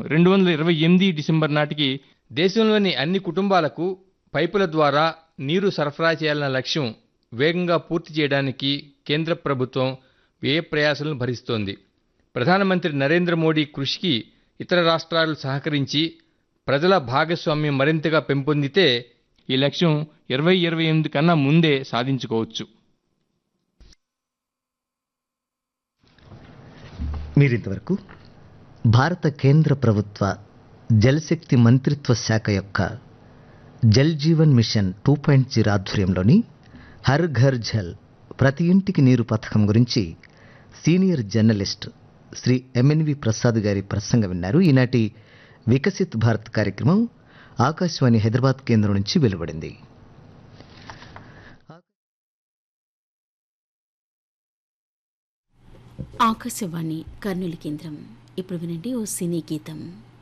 2028 December నాటికి దేశంలోని అన్ని కుటుంబాలకు పైపుల ద్వారా నీరు సరఫరా చేయాలన్న లక్ష్యం వేగంగా పూర్తి చేయడానికి కేంద్ర ప్రభుత్వం వ్యయ ప్రయాసలను భరిస్తోంది. ప్రధానమంత్రి నరేంద్ర మోడీ కృషికి ఇతర రాష్ట్రాలు సహకరించి ప్రజల భాగస్వామ్యం మరింతగా పెంపొందితే ఈ లక్ష్యం 2028 కన్నా ముందే సాధించుకోవచ్చు. మీరింతవరకు భారత కేంద్ర ప్రభుత్వ జలశక్తి మంత్రిత్వ శాఖ యొక్క జల్ జీవన్ మిషన్ 2.0 ఆధ్వర్యంలోని హర్ ఘర్ జల్ ప్రతి ఇంటికి నీరు పథకం గురించి senior journalist Shri MNV Prasad గారి ప్రసంగం విన్నారు. ఈనాటి వికసిత్ భారత్ కార్యక్రమం ఆకాశవాణి హైదరాబాద్ కేంద్రం నుంచి వెలువడింది. ఆకాశవాణి కర్నూలు కేంద్రం. ఇప్పుడు వినండి ఓ సినీ గీతం.